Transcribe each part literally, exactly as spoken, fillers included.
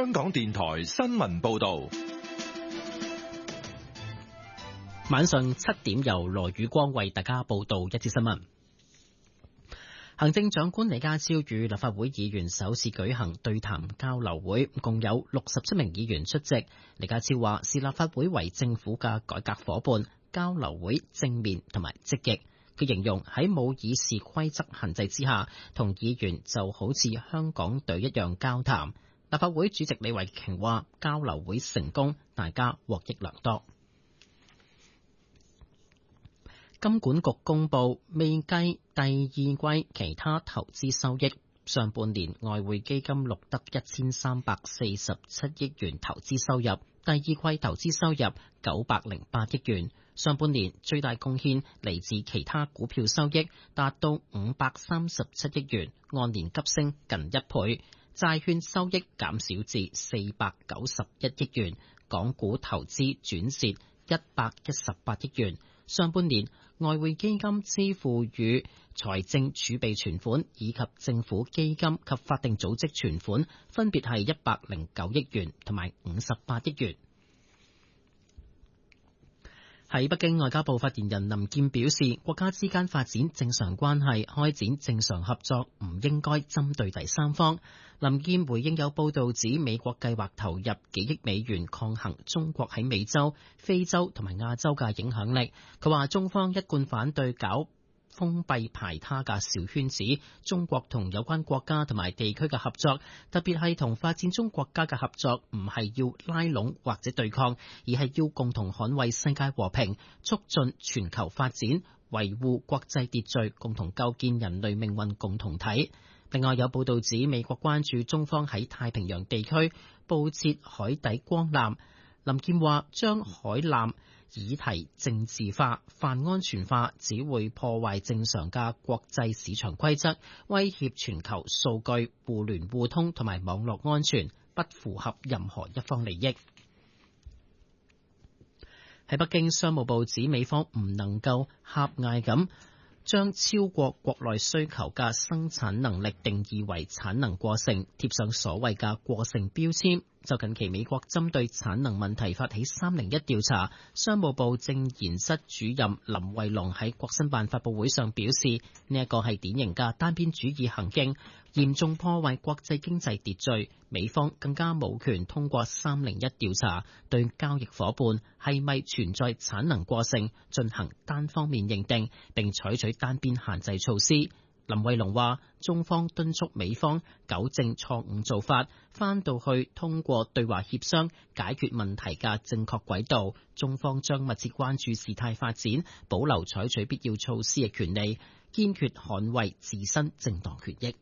香港電台新聞報道。 晚上七點由羅宇光為大家報道一節新聞。行政長官李家超與立法會議員首次舉行對談交流會，共有六十七名議員出席。李家超話視立法會為政府嘅改革夥伴，交流會正面同埋積極。佢形容喺冇議事規則限制之下，同議員就好似香港隊一樣交談。立法會主席李慧瓊話交流會成功，大家獲益良多。金管局公布未計第二季其他投資收益，上半年外匯基金錄得一千三百四十七億元投資收入，第二季投資收入九百零八億元。上半年最大貢獻嚟自其他股票收益，達到五百三十七億元，按年急升近一倍。債券收益減少至四百九十一億元，港股投資轉蝕一百一十八億元。上半年外匯基金支付與財政儲備存款以及政府基金及法定組織存款分別係一百零九億元同埋五十八億元。喺北京，外交部發言人林健表示，國家之間發展正常關係、開展正常合作，唔應該針對第三方。林健回應有報道指美國計劃投入幾億美元抗衡中國喺美洲、非洲同埋亞洲嘅影響力。佢話中方一貫反對搞封閉排他嘅小圈子，中國同有關國家同埋地區嘅合作，特別係同發展中國家嘅合作，唔係要拉攏或者對抗，而係要共同捍衛世界和平，促進全球發展，維護國際秩序，共同構建人類命運共同體。另外有報道指美國關注中方喺太平洋地區佈設海底光纜，林健話將海纜議題政治化、泛安全化，只會破壞正常嘅國際市場規則，威脅全球數據互聯互通同埋網絡安全，不符合任何一方利益。喺北京，商務部指美方唔能夠狹隘咁將超過國內需求嘅生產能力定義為產能過剩，貼上所謂嘅過剩標籤。就近期美國針對產能問題發起三零一調查，商務部政研室主任林慧龍喺國新辦發佈會上表示，呢一個係典型嘅單邊主義行徑，嚴重破壞國際經濟秩序。美方更加冇權通過三零一調查對交易夥伴係咪存在產能過剩進行單方面認定，並採取單邊限制措施。林慧龍話，中方敦促美方糾正錯誤做法，翻到去通過對話協商解決問題嘅正確軌道。中方將密切關注事態發展，保留採取必要措施嘅權利，堅決捍衛自身正當權益。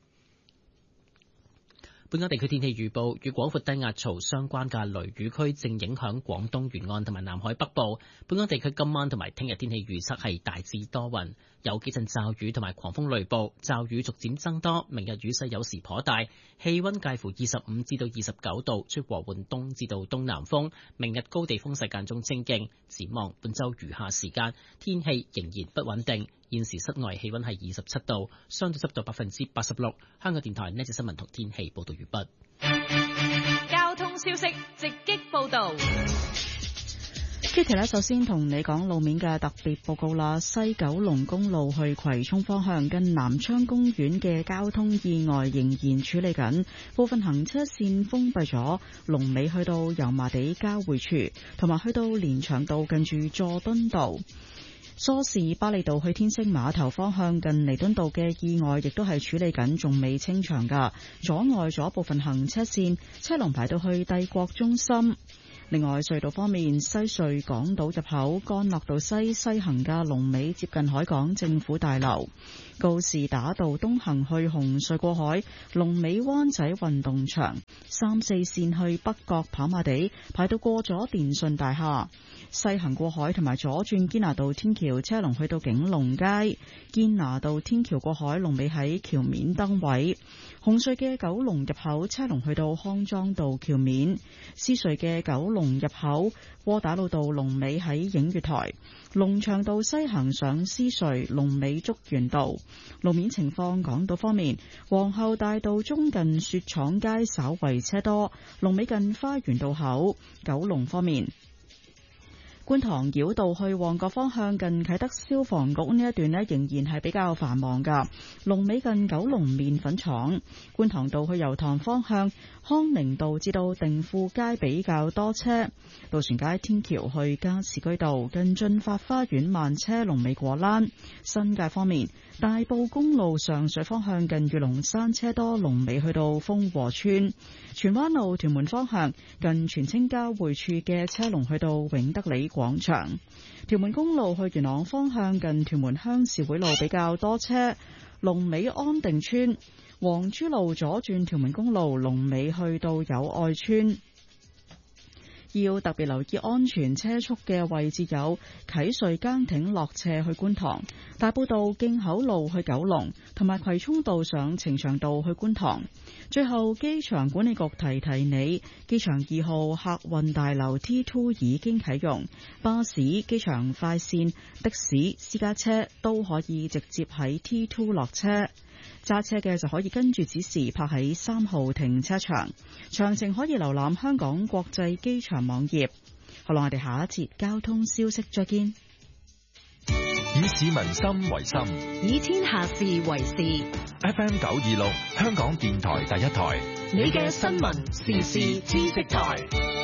本港地區天氣預報，與廣闊低壓槽相關嘅雷雨區正影響廣東沿岸同埋南海北部。本港地區今晚同埋聽日天氣預測係大致多雲，有幾陣驟雨同埋狂風雷暴，驟雨逐漸增多。明日雨勢有時頗大，氣溫介乎二十五至到二十九度，吹和緩東至到東南風。明日高地風勢間中清勁。展望本週餘下時間，天氣仍然不穩定。現時室外氣溫係二十七度，相對濕度百分之八十六。香港電台呢節新聞同天氣報道完畢。 交通消息直擊報道。 Kitty 呢，首先同你講路面嘅特別報告啦。西九龍公路去葵涌方向近南昌公園嘅交通意外仍然處理緊，部分行車線封閉咗，龍尾去到油麻地交匯處，同埋去到連翔道近住佐敦道。梳士巴利道去天星碼頭方向近彌敦道嘅意外亦都係處理緊，仲未清場噶，阻礙咗部分行車線，車龍排到去帝國中心。另外隧道方面，西隧港島入口干諾道西西行嘅龍尾接近海港政府大樓，告士打道東行去紅隧過海，龍尾灣仔運動場，三四線去北角跑馬地排到過咗電訊大廈，西行過海同埋左轉堅拿道天橋車龍去到景隆街，堅拿道天橋過海龍尾喺橋面燈位，紅隧嘅九龍入口車龍去到康莊道橋面，獅隧嘅九龍龍入口，窩打老道龍尾喺映月台，龍翔道西行上獅隧龍尾竹園道。路面情況，港島方面，皇后大道中近雪廠街稍為車多，龍尾近花園道口。九龍方面，觀塘繞道去旺角方向近啟德消防局呢一段呢，仍然係比較繁忙噶，龍尾近九龍麵粉廠。觀塘道去油塘方向，康寧道至到定富街比較多車。渡船街天橋去加士居道近駿發花園慢車，龍尾果欄。新界方面，大埔公路上水方向近御龍山車多，龍尾去到豐和村。荃灣路屯門方向近荃青交匯處嘅車龍去到永德里廣場。屯門公路去元朗方向近屯門鄉事會路比較多車，龍尾安定村。黃珠路左轉屯門公路龍尾去到友愛村。要特別留意安全車速嘅位置有啟瑞崗亭落斜去觀塘、大埔道徑口路去九龍，同埋葵涌道上呈祥道去觀塘。最後，機場管理局提提你，機場二號客運大樓 T 二 已經啟用，巴士、機場快線、的士、私家車都可以直接喺 T 二 落車。揸車嘅就可以跟住指示泊喺三號停車場，詳情可以瀏覽香港國際機場網頁。好啦，我哋下一節交通消息再見。 以市民心為心， 以天下事為事。 F M 九二六，香港電台第一台， 你嘅新聞時事知識台。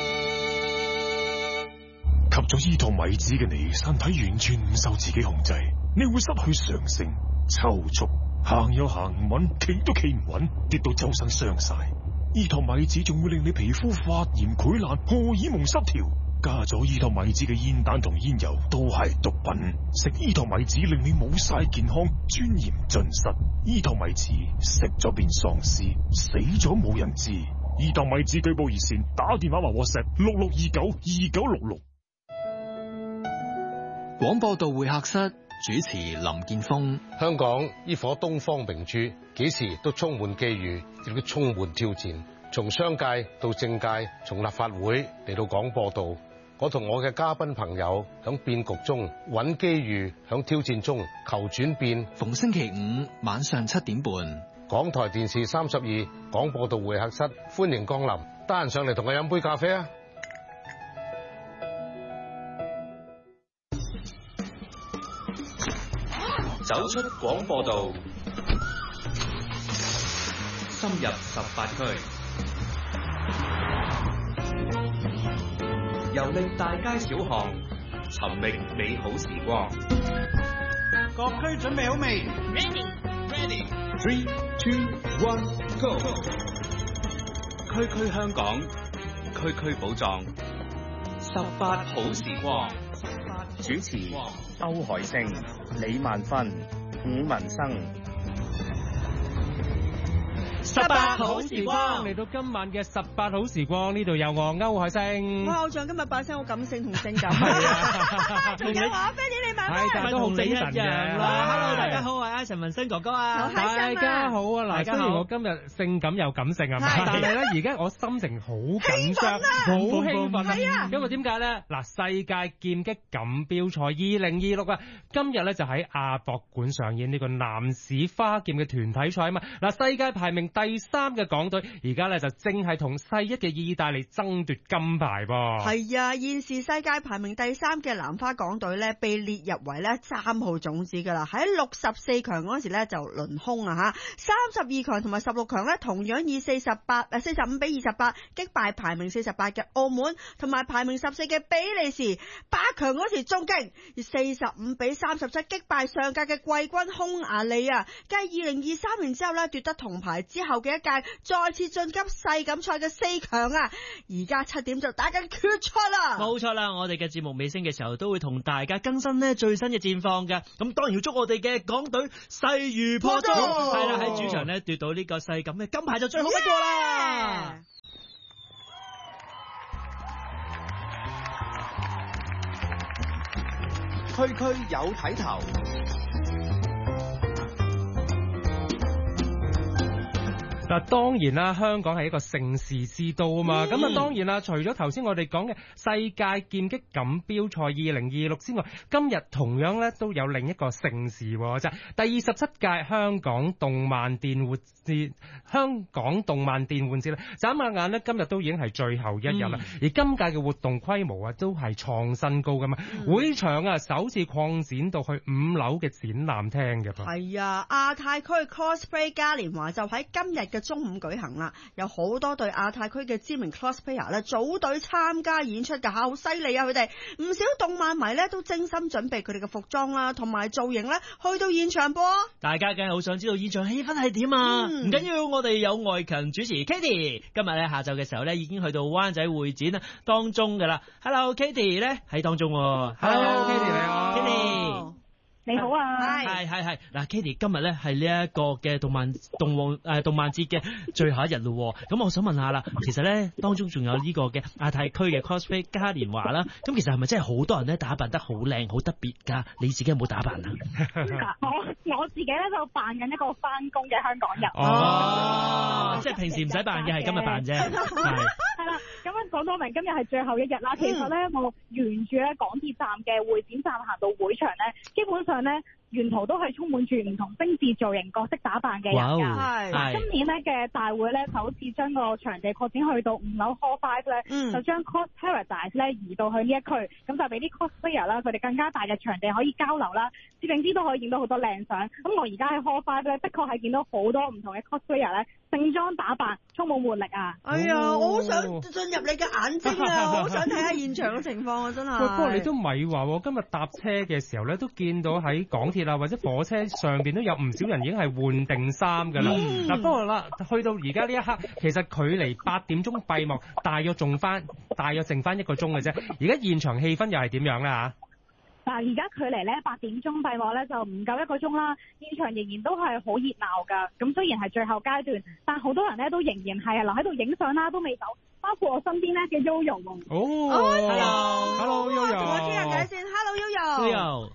吸咗伊托米子嘅你，身體完全唔受自己控制，你會失去常性、抽搐。行又行唔穩，企都企唔穩，跌到周身傷晒。伊托米子仲會令你皮膚發炎潰爛、荷爾蒙失調。加咗伊托米子嘅煙彈同煙油都係毒品。食伊托米子令你冇晒健康，尊嚴盡失。伊托米子食咗變喪屍，死咗冇人知。伊托米子舉報熱線，打電話或 WhatsApp 六六二九二九六六。 廣播道會客室。主持林健鋒。 香港呢顆東方明珠，幾時都充滿機遇，亦都充滿挑戰。從商界到政界，從立法會嚟到廣播道，我同我嘅嘉賓朋友響變局中揾機遇，響挑戰中求轉變。 逢星期五晚上七點半， 港台電視三十二廣播道會客室，歡迎降臨。得閒上嚟同我飲杯咖啡啊！ 走出廣播道，深入十八區，遊歷大街小巷，尋覓美好時光。 各區準備好未 ？Ready, ready. Three, two, one, go. 區區香港，區區寶藏，十八好時光。主持歐海星、李萬芬、伍文生。 十八好時光嚟到今晚嘅十八好時光，呢度有我歐海星。 哇！偶像今日把聲好感性同性感。 係啊， 仲有我 Fanny 李萬芬， 係大家都好精神嘅。 Hello， 大家好啊，陳文新哥哥啊， 大家好啊！嗱，雖然我今日性感又感性係咪？但係咧，而家我心情好緊張，好興奮啊！因為點解咧？嗱，世界劍擊錦標賽二零二六啊，今日咧就喺亞博館上演呢個男子花劍嘅團體賽啊嘛。嗱，世界排名第三嘅港隊而家咧就正係同世一嘅意大利爭奪金牌噃。 係啊，現時世界排名第三嘅男花港隊咧被列入為咧三號種子噶啦，喺六十四強嗰時咧就輪空啊吓，三十二強同埋十六強咧同樣以四十八誒四十五比二十八擊敗排名四十八嘅澳門同埋排名十四嘅比利時，八強嗰時仲勁，以四十五比三十七擊敗上屆嘅季軍匈牙利啊，繼二零二三年之後咧奪得銅牌之後嘅一屆再次晉級世錦賽嘅四強啊！而家七點就打緊決賽啦！ 冇錯啦，我哋嘅節目尾聲嘅時候都會同大家更新呢最新嘅戰況嘅。咁當然要祝我哋嘅港隊勢如破竹，係啦，喺主場呢奪到呢個世錦嘅金牌就最好不過啦！ Yeah! 區區有睇頭。 嗱，當然啦，香港係一個盛事之都啊嘛，咁啊、嗯、當然啦，除咗頭先我哋講嘅世界劍擊錦標賽二零二六之外，今日同樣咧都有另一個盛事喎，就係第二十七屆香港動漫電玩節，香港動漫電玩節咧，眨下眼咧今日都已經係最後一日啦，嗯、而今屆嘅活動規模啊都係創新高噶嘛，嗯、會場啊首次擴展到去五樓嘅展覽廳嘅噃。 係啊，亞太區 cosplay 嘉年華就喺今日嘅中午舉行啦，有好多對亞太區嘅知名 cosplayer 咧組隊參加演出㗎，好犀利啊！佢哋唔少動漫迷咧都精心準備佢哋嘅服裝啦，同埋造型咧，去到現場噃。 大家梗係好想知道現場氣氛係點啊！唔緊要，我哋有外勤主持 Katie， 今日咧下晝嘅時候咧已經去到灣仔會展啊當中㗎啦。Hello，Katie 咧喺當中喎。 Hello，Katie 你好。 Katie 你好啊， 係係係嗱 ，Katie 今日咧係呢一個嘅動漫動漫誒動漫節嘅最後一日咯，咁我想問下啦，其實咧當中仲有呢個嘅亞太區嘅 cosplay 嘉年華啦，咁其實係咪真係好多人咧打扮得好靚好特別㗎？你自己有冇打扮啊？ 我我自己咧就扮緊一個返工嘅香港人。 哦，哦即係平時唔使扮嘅，係今日扮啫。係係啦，咁樣講到明今日係最後一日啦。其實咧，我沿住咧港鐵站嘅會展站行到會場咧，基本上咧沿途都係充滿住唔同精緻造型、角色打扮嘅人㗎。係今年咧嘅大會咧，首次將個場地擴展去到五樓 Hall Five 咧，嗯、就將 Cos Paradise 咧移到去呢一區，咁就俾啲 cosplayer 啦，佢哋更加大嘅場地可以交流啦，攝影師都可以影到好多靚相。咁我而家喺 Hall Five 咧，的確係見到好多唔同嘅 cosplayer 咧，盛裝打扮，充滿活力啊！ 哎呀，哦、我好想進入你嘅眼睛啊！我好想睇下現場嘅情況啊！真係。 不過你都咪話喎，今日搭車嘅時候咧，都見到喺港鐵啊或者火車上邊都有唔少人已經係換定衫㗎啦。嗱、嗯，不過啦，去到而家呢一刻，其實距離八點鐘閉幕，大約仲翻，大約剩翻一個鐘嘅啫。而家現場氣氛又係點樣咧嚇？ 嗱，而家距離咧八點鐘閉幕咧就唔夠一個鐘啦，現場仍然都係好熱鬧㗎。咁雖然係最後階段，但好多人咧都仍然係留喺度影相啦，都未走。包括我身邊咧嘅 Yoyo 喎。 哦 ，Hello，Hello Yoyo， 同我傾下偈先。Hello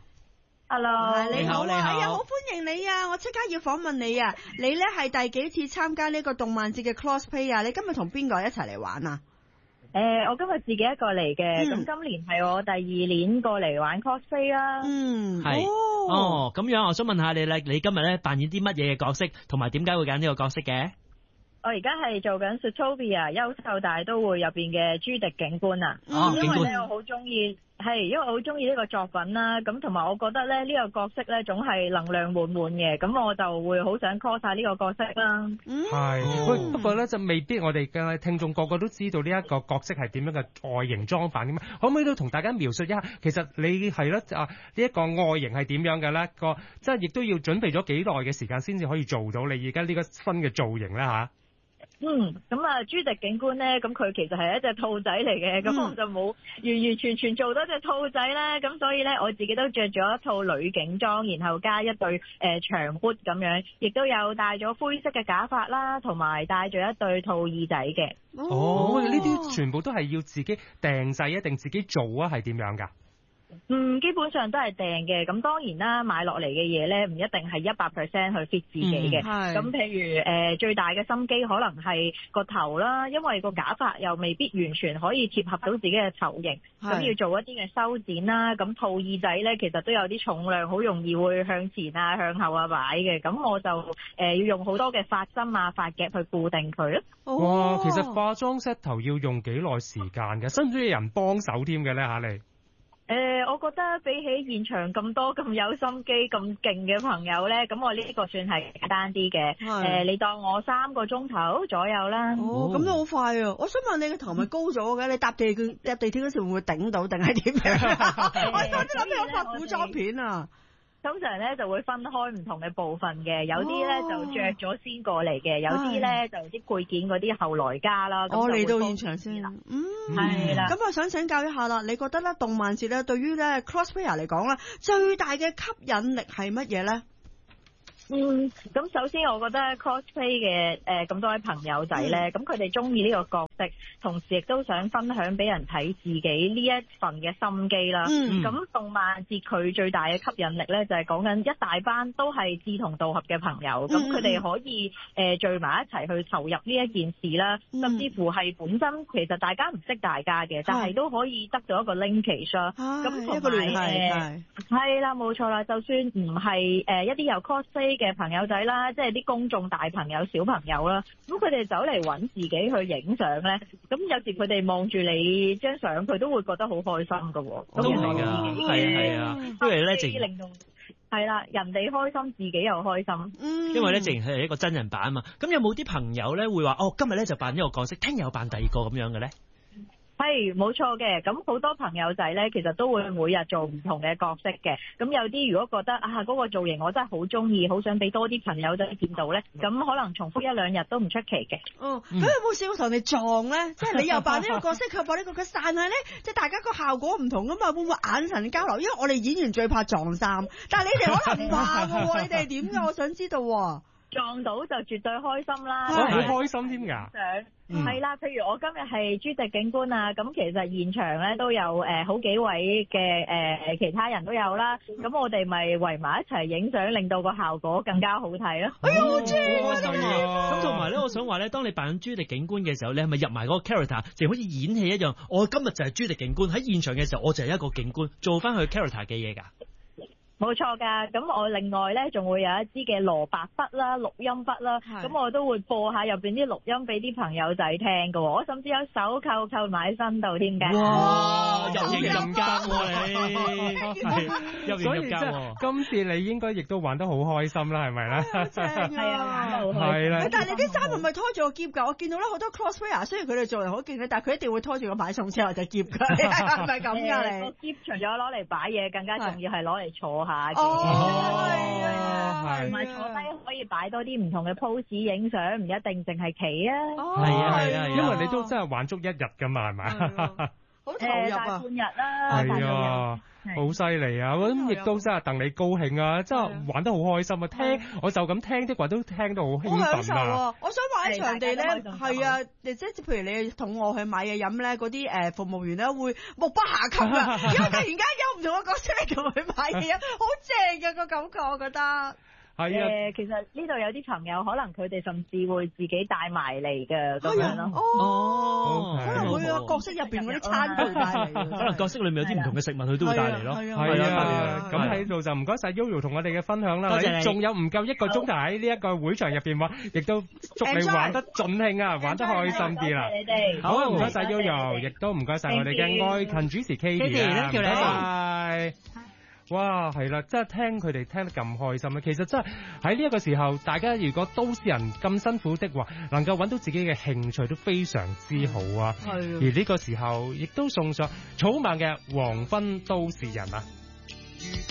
Yoyo，Hello，你好，你好，哎呀，好歡迎你啊！我即刻要訪問你啊！你咧係第幾次參加呢個動漫節嘅 cosplay 啊？你今日同邊個一齊嚟玩啊？ 誒、呃，我今日自己一個嚟嘅，咁、嗯、今年係我第二年過嚟玩 cosplay 啦。 嗯，係。哦，咁樣，我想問下你咧，你今日咧扮演啲乜嘢嘅角色，同埋點解會揀呢個角色嘅？ 我而家係做緊 Zootopia 優獸大都會入邊嘅朱迪警官啊。 哦， 因為咧我好中意，係因為我好中意呢個作品啦。咁同埋我覺得咧呢、這個角色咧總係能量滿滿嘅，咁我就會好想 cos 晒呢個角色啦。 係，喂，不過咧就未必我哋嘅聽眾個個都知道呢一個角色係點樣嘅外形裝扮點樣，可唔可以都同大家描述一下？其實你係咯啊呢一個外形係點樣嘅咧？個即係亦都要準備咗幾耐嘅時間先至可以做到你而家呢個新嘅造型咧吓？ 嗯，咁啊，朱迪警官咧，咁佢其實係一隻兔仔嚟嘅，咁、嗯、我就冇完完全全做多隻兔仔啦，咁所以咧，我自己都着咗一套女警裝，然後加一對誒、呃、長 boot 咁樣，亦都有戴咗灰色嘅假髮啦，同埋戴咗一對兔耳仔嘅。 哦，呢啲全部都係要自己訂製，一定自己做啊？係點樣噶？ 嗯，基本上都係訂嘅，咁當然啦，買落嚟嘅嘢咧，唔一定係一百 percent 去 fit 自己嘅。咁、嗯、譬如誒、呃，最大嘅心機可能係個頭啦，因為個假髮又未必完全可以貼合到自己嘅頭型，咁要做一啲嘅修剪啦。咁兔耳仔咧，其實都有啲重量，好容易會向前啊、向後啊擺嘅。咁我就誒、呃、要用好多嘅髮針啊、髮夾去固定佢咯。 哇，其實化妝 set 頭要用幾耐時間嘅？需唔需要人幫手添嘅咧？吓你？ 誒、呃，我覺得比起現場咁多咁有心機、咁勁嘅朋友咧，咁我呢個算係簡單啲嘅。誒、呃，你當我三個鐘頭左右啦。 哦，咁都好快啊！我想問你個頭咪高咗嘅？你搭地佢搭地鐵嗰時會唔會頂到，定係點樣？我嗰啲諗起有發古裝片啊！ 通常咧就會分開唔同嘅部分嘅，有啲咧就着咗先過嚟嘅，有啲咧就啲配件嗰啲後來加啦。 我嚟到現場先啦，嗯，係啦。咁我想請教一下啦，你覺得咧動漫節咧對於咧 cosplayer 嚟講咧最大嘅吸引力係乜嘢咧？ 嗯，咁首先我覺得 cosplay 嘅誒咁多位朋友仔咧，咁佢哋中意呢個角色，同時亦都想分享俾人睇自己呢一份嘅心機啦。咁、嗯、動漫節佢最大嘅吸引力咧，就係講緊一大班都係志同道合嘅朋友，咁佢哋可以誒、呃、聚埋一齊去投入呢一件事啦，嗯、甚至乎係本身其實大家唔識大家嘅，但係都可以得到一個 linkage 啦。咁同埋誒係啦，冇錯啦，就算唔係誒一啲有 cosplay嘅朋友仔啦，即係啲公眾大朋友小朋友啦，咁佢哋走嚟揾自己去影相咧，咁有時佢哋望住你張相，佢都會覺得好開心噶。 都係㗎，係係啊，因為咧，淨令到係啦，人哋開心，自己又開心。 嗯，因為咧，淨係一個真人版啊嘛。咁有冇啲朋友咧會話，哦，今日咧就扮一個角色，聽日又扮第二個咁樣嘅咧？ 係冇錯嘅，咁好多朋友仔咧，其實都會每日做唔同嘅角色嘅。咁有啲如果覺得啊嗰個造型我真係好中意，好想俾多啲朋友仔見到咧，咁可能重複一兩日都唔出奇嘅。 哦，咁有冇試過同你撞咧？即係你又扮呢個角色，佢扮呢個角色，但係咧，即係大家個效果唔同噶嘛？會唔會眼神交流？因為我哋演員最怕撞衫，但係你哋可能唔怕喎，你哋係點㗎？我想知道喎。 撞到就絕對開心啦， 好開心添㗎。 係啦，譬如我今日係朱迪警官啊，咁其實現場咧都有誒、呃、好幾位嘅誒、呃、其他人都有啦，咁我哋咪圍埋一齊影相，令到個效果更加好睇咯。哎呀，好正啊！ 咁同埋咧，我想話咧，當你扮朱迪警官嘅時候，你係咪入埋嗰個 character，就好似演戲一樣？我今日就係朱迪警官，喺現場嘅時候，我就係一個警官，做翻佢 character 嘅嘢㗎。 冇錯㗎，咁我另外咧仲會有一支嘅蘿蔔筆啦、錄音筆啦，咁我都會播下入邊啲錄音俾啲朋友仔聽㗎喎，我甚至有手扣扣埋喺身度添嘅。 哇！入型入格喎你，入型入格喎。 今次你應該亦都玩得好開心啦，係咪咧？ 係啊， 係啦。 但係你啲衫係咪拖住個喼㗎？我見到咧好多 cosplayer，雖然佢哋做人好勁嘅，但係佢一定會拖住個買餸之後就喼㗎，係咪咁㗎你？ 個喼除咗攞嚟擺嘢，更加重要係攞嚟坐下。 哦，係啊， 同埋坐低可以擺多啲唔同嘅 pose 影相，唔一定淨係企啊。 係啊係啊，因為你都真係玩足一日㗎嘛，係咪？ 好投入啊！ 大半日啦， 係啊，好犀利啊！咁亦都真係戥你高興啊！真係玩得好開心啊！聽我就咁聽啲話都聽到好興奮啊！ 我想話喺場地咧，係啊，即係譬如你同我去買嘢飲咧，嗰啲誒服務員咧會目不暇給啊！因為突然間有唔同嘅角色嚟同佢買嘢飲，好正嘅個感覺，我覺得。 係啊， 誒，其實呢度有啲朋友可能佢哋甚至會自己帶埋嚟嘅咁樣咯。 哦，可能每個角色入邊嗰啲餐具帶嚟， 可能角色裏面有啲唔同嘅食物，佢都會帶嚟咯。 係啊，咁喺度就唔該晒 Yoyo 同我哋嘅分享啦。 多謝你。 仲有唔夠一個鐘頭喺呢一個會場入邊喎，亦都祝你玩得盡興啊，玩得開心啲啦。 你哋好，唔該晒 Yoyo，亦都唔該晒我哋嘅愛勤主持 Katie 啊，拜拜。哇，係啦，真係聽佢哋聽得咁開心咧。其實真係喺呢一個時候，大家如果都市人咁辛苦的話，能夠揾到自己嘅興趣都非常之好啊。係。而呢個時候，亦都送上草蜢嘅《黃昏都市人》啊。